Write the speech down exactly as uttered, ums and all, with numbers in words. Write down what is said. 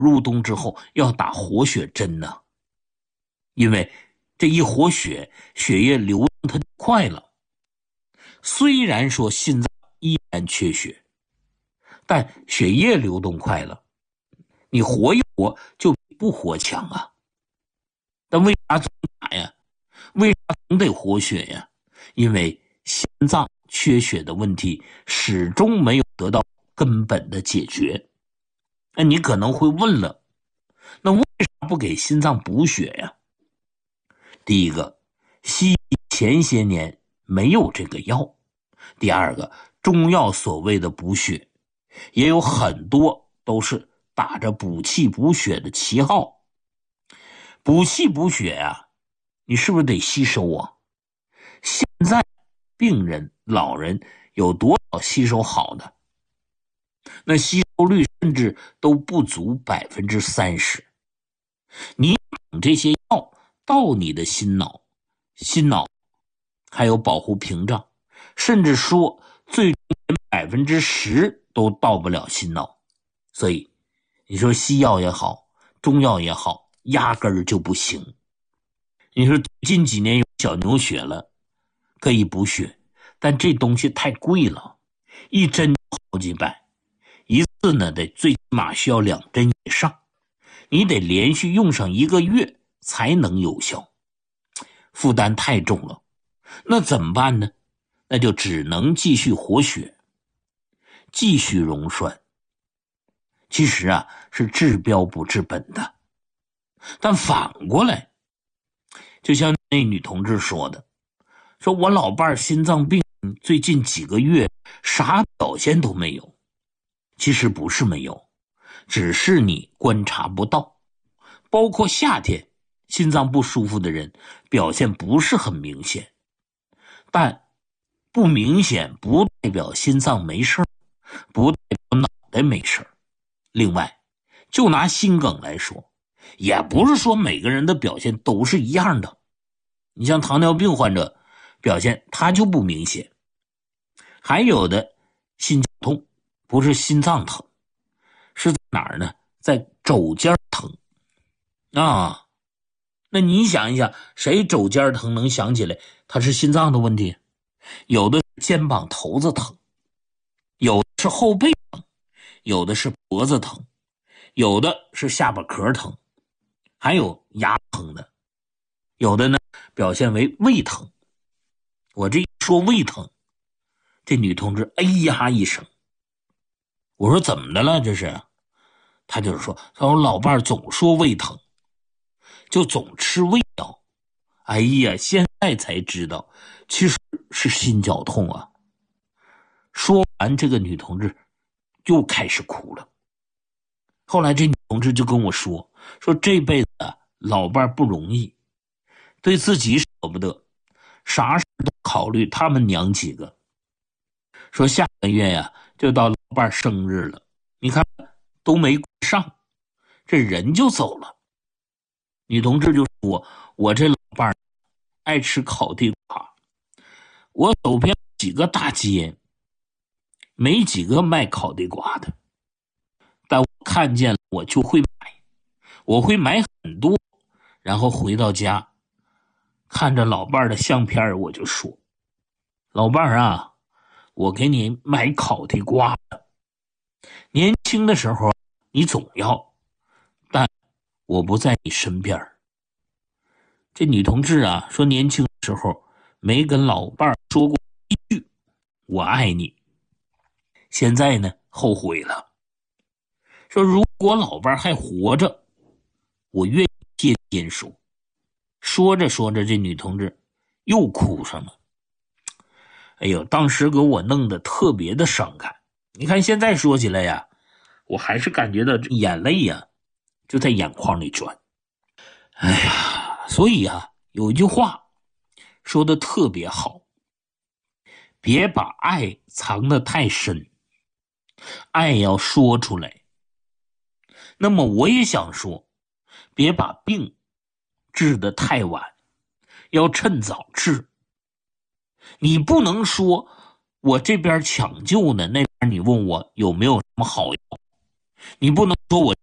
入冬之后要打活血针呢？因为这一活血，血液流动它就快了。虽然说心脏依然缺血，但血液流动快了，你活一活就比不活强啊。但为啥总打呀？为啥总得活血呀？因为心脏缺血的问题始终没有得到根本的解决。那你可能会问了，那为啥不给心脏补血呀？第一个，西医前些年没有这个药。第二个，中药所谓的补血也有很多都是打着补气补血的旗号。补气补血啊，你是不是得吸收啊？现在病人老人有多少吸收好的？那吸收率甚至都不足百分之三十。你等这些药到你的心脑，心脑还有保护屏障，甚至说最终连百分之十都到不了心脑。所以你说西药也好，中药也好，压根儿就不行。你说近几年有小牛血了，可以补血，但这东西太贵了，一针好几百，一次呢得最起码需要两针以上，你得连续用上一个月才能有效，负担太重了。那怎么办呢？那就只能继续活血，继续溶栓。其实啊，是治标不治本的。但反过来，就像那女同志说的，说我老伴儿心脏病最近几个月啥表现都没有。其实不是没有，只是你观察不到。包括夏天心脏不舒服的人表现不是很明显，但不明显不代表心脏没事，不代表脑袋没事。另外，就拿心梗来说，也不是说每个人的表现都是一样的。你像糖尿病患者表现他就不明显，还有的心绞痛不是心脏疼，是在哪儿呢？在肘尖疼啊。那你想一想，谁肘尖疼能想起来他是心脏的问题？有的肩膀头子疼，有的是后背疼，有的是脖子疼，有的是下巴壳疼，还有牙疼的，有的呢表现为胃疼。我这一说胃疼，这女同志哎呀一声。我说怎么的了这是？她就是说，她说我老伴总说胃疼，就总吃胃药。哎呀，现在才知道其实是心绞痛啊。说完，这个女同志又开始哭了。后来这女同志就跟我说，说这辈子啊老伴不容易，对自己舍不得，啥事都考虑他们娘几个。说下个月呀就到老伴生日了，你看都没过上，这人就走了。女同志就说，我这老伴爱吃烤地瓜，我走遍几个大街，没几个卖烤地瓜的，但我看见了我就会买，我会买很多，然后回到家看着老伴的相片，我就说，老伴啊，我给你买烤地瓜的，年轻的时候你总要，但我不在你身边。这女同志啊说，年轻的时候没跟老伴说过一句我爱你，现在呢后悔了，说如果老伴还活着，我愿意天天说。说着说着，这女同志又哭上了。哎呦，当时给我弄得特别的伤感。你看现在说起来呀，我还是感觉到眼泪呀就在眼眶里转。哎呀，所以啊，有一句话说的特别好，别把爱藏得太深，爱要说出来。那么我也想说，别把病治得太晚，要趁早治。你不能说我这边抢救呢，那边你问我有没有什么好药，你不能说我